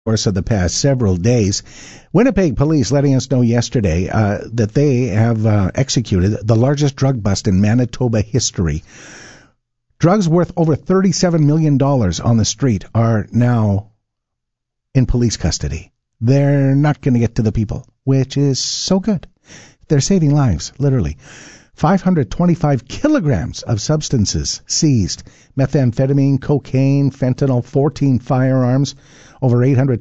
course of the past several days. Winnipeg police letting us know yesterday that they have executed the largest drug bust in Manitoba history. Drugs worth over $37 million on the street are now in police custody. They're not going to get to the people, which is so good. They're saving lives, literally. 525 kilograms of substances seized. Methamphetamine, cocaine, fentanyl, 14 firearms, over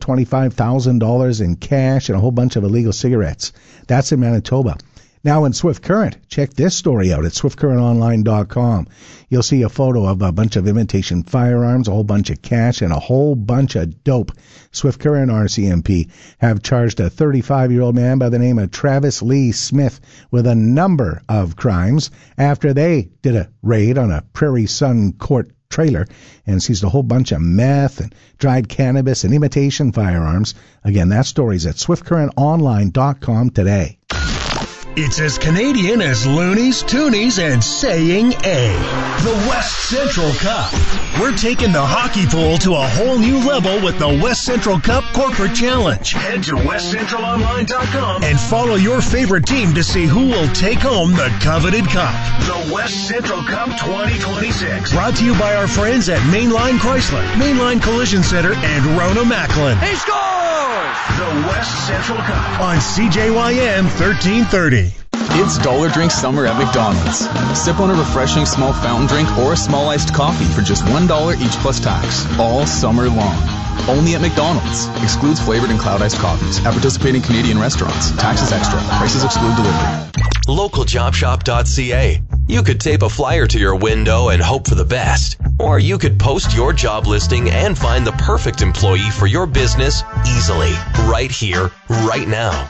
$825,000 in cash, and a whole bunch of illegal cigarettes. That's in Manitoba. Now in Swift Current, check this story out at swiftcurrentonline.com. You'll see a photo of a bunch of imitation firearms, a whole bunch of cash, and a whole bunch of dope. Swift Current RCMP have charged a 35-year-old man by the name of Travis Lee Smith with a number of crimes after they did a raid on a Prairie Sun Court trailer and seized a whole bunch of meth and dried cannabis and imitation firearms. Again, that story's at swiftcurrentonline.com today. It's as Canadian as loonies, toonies, and saying A. The West Central Cup. We're taking the hockey pool to a whole new level with the West Central Cup Corporate Challenge. Head to westcentralonline.com and follow your favorite team to see who will take home the coveted cup. The West Central Cup 2026. Brought to you by our friends at Mainline Chrysler, Mainline Collision Center, and Rona Macklin. He scores! The West Central Cup on CJYM 1330. It's Dollar Drink Summer at McDonald's. Sip on a refreshing small fountain drink or a small iced coffee for just $1 each plus tax, all summer long. Only at McDonald's. Excludes flavored and cloud iced coffees. At participating Canadian restaurants. Taxes extra. Prices exclude delivery. LocalJobShop.ca. You could tape a flyer to your window and hope for the best. Or you could post your job listing and find the perfect employee for your business easily. Right here, right now.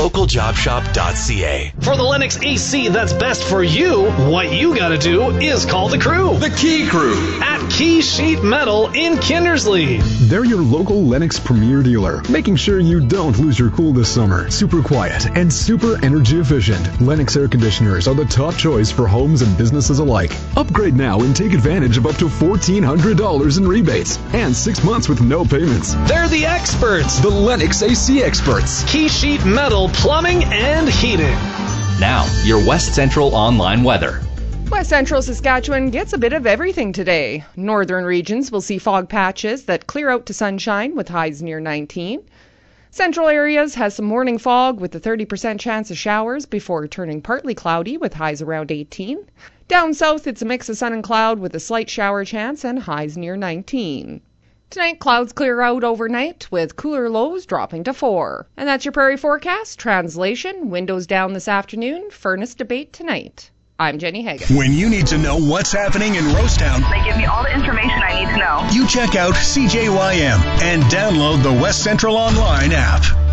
LocalJobShop.ca. For the Lennox AC that's best for you, what you gotta do is call the crew. The Key Crew. At Key Sheet Metal in Kindersley. They're your local Lennox premier dealer, making sure you don't lose your cool this summer. Super quiet and super energy efficient. Lennox air conditioners are the top choice for homes and businesses alike. Upgrade now and take advantage of up to $1,400 in rebates and 6 months with no payments. They're the experts. The Lennox AC experts. Key Sheet Metal Plumbing and Heating. Now, your West Central online weather. West Central Saskatchewan gets a bit of everything today. Northern regions will see fog patches that clear out to sunshine with highs near 19. Central areas has some morning fog with a 30% chance of showers before turning partly cloudy with highs around 18. Down south, it's a mix of sun and cloud with a slight shower chance and highs near 19. Tonight, clouds clear out overnight with cooler lows dropping to 4. And that's your Prairie Forecast. Translation, windows down this afternoon, furnace debate tonight. I'm Jenny Hagan. When you need to know what's happening in Rosetown, they give me all the information I need to know. You check out CJYM and download the West Central Online app.